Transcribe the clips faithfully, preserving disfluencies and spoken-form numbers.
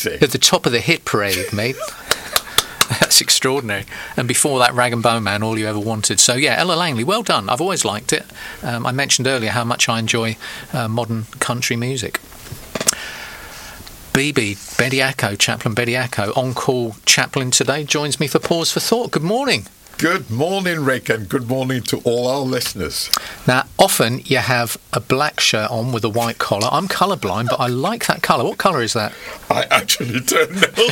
amazing. At the top of the hit parade, mate. That's extraordinary. And before that, Rag and Bone Man, All You Ever Wanted. So, yeah, Ella Langley, well done. I've always liked it. Um, I mentioned earlier how much I enjoy uh, modern country music. B B, Bediako, Chaplain Bediako, on-call chaplain today, joins me for Pause for Thought. Good morning. Good morning, Rick, and good morning to all our listeners. Now, often you have a black shirt on with a white collar. I'm colourblind, but I like that colour. What colour is that? I actually don't know.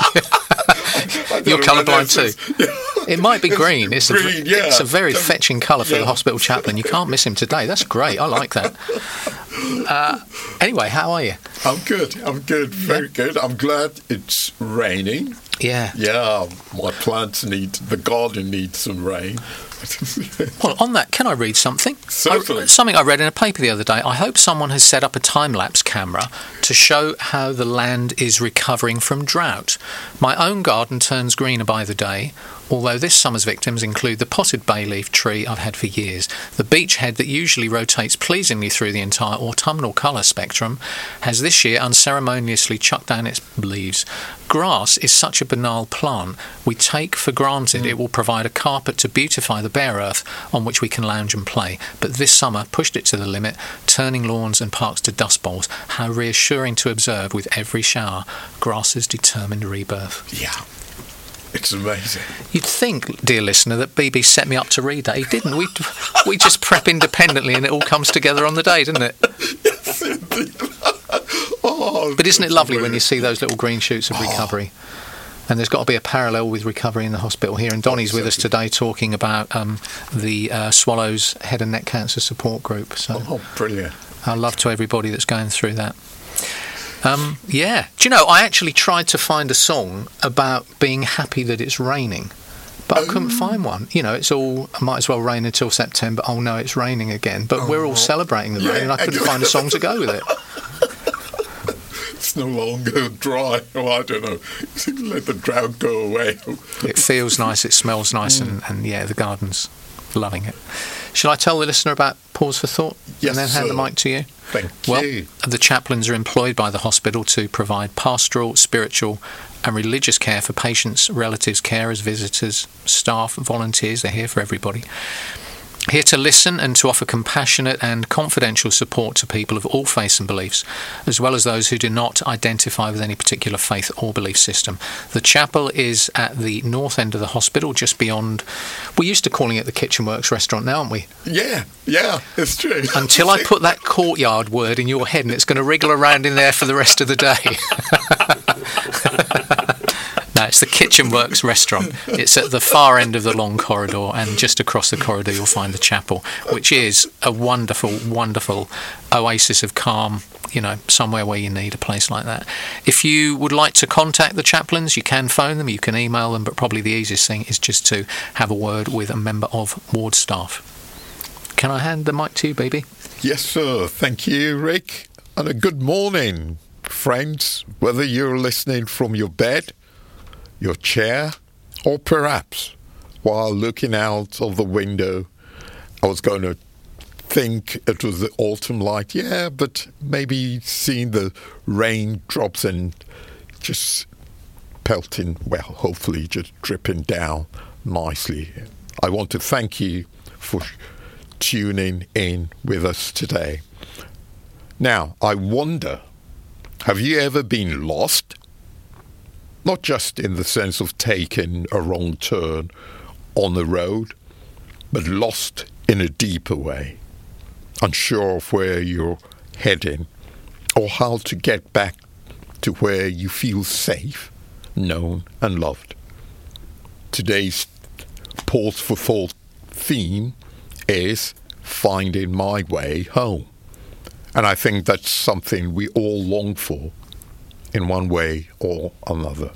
You're colourblind too. Yeah. It might be green. It's green, a, yeah. It's a very fetching colour for yeah. the hospital chaplain. You can't miss him today. That's great. I like that. Uh, anyway, how are you? I'm good. I'm good. Very yeah. good. I'm glad it's raining. Yeah. Yeah, my plants need, the garden needs some rain. Well, on that, can I read something? Certainly. I, something I read in a paper the other day. I hope someone has set up a time-lapse camera to show how the land is recovering from drought. My own garden turns greener by the day, although this summer's victims include the potted bay leaf tree I've had for years. The beechhead that usually rotates pleasingly through the entire autumnal colour spectrum has this year unceremoniously chucked down its leaves. Grass is such a banal plant, we take for granted mm. it will provide a carpet to beautify the bare earth on which we can lounge and play. But this summer pushed it to the limit, turning lawns and parks to dust bowls. How reassuring to observe with every shower grass's determined rebirth. Yeah. It's amazing. You'd think, dear listener, that B B set me up to read that. He didn't. We we just prep independently and it all comes together on the day, doesn't it? Yes, indeed. Oh, but isn't it lovely when you see those little green shoots of recovery? Oh. And there's got to be a parallel with recovery in the hospital here. And Donnie's with us today talking about um, the uh, Swallows Head and Neck Cancer Support Group. So, oh, brilliant. Our love to everybody that's going through that. Um, yeah. Do you know, I actually tried to find a song about being happy that it's raining, but I couldn't find one. You know, it's all, might as well rain until September. Oh, no, it's raining again. But oh, we're all celebrating the rain, yeah, and I couldn't find a song to go with it. It's no longer dry. Oh, I don't know. Let the drought go away. It feels nice, it smells nice, mm. and, and, yeah, the garden's loving it. Shall I tell the listener about Pause for Thought? Yes, and then hand sir. the mic to you? Thank well, you. The chaplains are employed by the hospital to provide pastoral, spiritual and religious care for patients, relatives, carers, visitors, staff, volunteers. They're here for everybody. Here to listen and to offer compassionate and confidential support to people of all faiths and beliefs, as well as those who do not identify with any particular faith or belief system. The chapel is at the north end of the hospital, just beyond... We're used to calling it the Kitchen Works restaurant now, aren't we? Yeah, yeah, it's true. Until I put that courtyard word in your head and it's going to wriggle around in there for the rest of the day. No, it's the Kitchen Works restaurant. It's at the far end of the long corridor, and just across the corridor you'll find the chapel, which is a wonderful, wonderful oasis of calm, you know, somewhere where you need a place like that. If you would like to contact the chaplains, you can phone them, you can email them, but probably the easiest thing is just to have a word with a member of ward staff. Can I hand the mic to you, baby? Yes, sir. Thank you, Rick. And a good morning, friends, whether you're listening from your bed, your chair, or perhaps while looking out of the window. I was going to think it was the autumn light, yeah, but maybe seeing the raindrops and just pelting, well, hopefully just dripping down nicely. I want to thank you for tuning in with us today. Now, I wonder, have you ever been lost? Not just in the sense of taking a wrong turn on the road, but lost in a deeper way, unsure of where you're heading or how to get back to where you feel safe, known and loved. Today's Pause for Thought theme is finding my way home. And I think that's something we all long for in one way or another.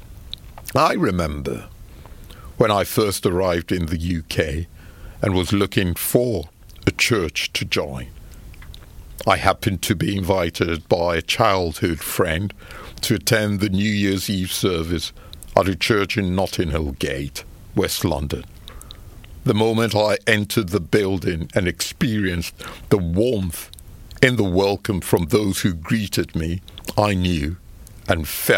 I remember when I first arrived in the U K and was looking for a church to join. I happened to be invited by a childhood friend to attend the New Year's Eve service at a church in Notting Hill Gate, West London. The moment I entered the building and experienced the warmth in the welcome from those who greeted me, I knew and felt